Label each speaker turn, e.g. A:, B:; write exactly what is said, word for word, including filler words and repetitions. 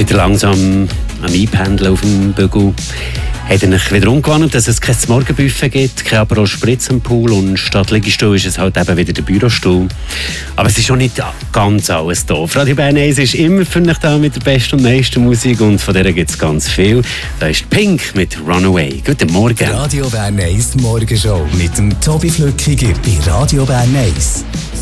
A: Seid ihr langsam am Einpendeln auf dem Bügel? Hat er euch wieder umgewandt, dass es kein Morgenbuffet gibt, kein Aperol Spritz am Pool und statt Liegestuhl ist es halt eben wieder der Bürostuhl. Aber es ist schon nicht ganz alles doof. Radio Bern eins ist immer für euch da mit der besten und meisten Musik und von der gibt es ganz viel. Da ist Pink mit Runaway. Guten Morgen.
B: Radio Bern eins Morgenshow mit dem Tobi Flückiger bei Radio Bern eins.